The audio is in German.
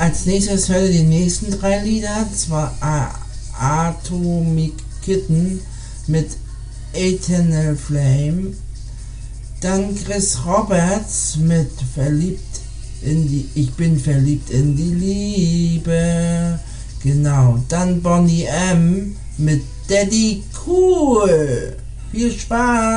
als nächstes hört ihr die nächsten 3 Lieder. Zwar Atomic Kitten mit Eternal Flame. Dann Chris Roberts mit Ich bin verliebt in die Liebe. Genau. Dann Boney M mit Daddy Cool. Viel Spaß!